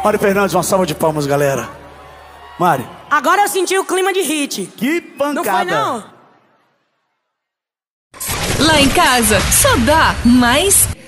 Mário Fernandes, uma salva de palmas, galera. Mário. Agora eu senti o clima de hit. Que pancada. Não foi, não? Lá em casa, só dá mais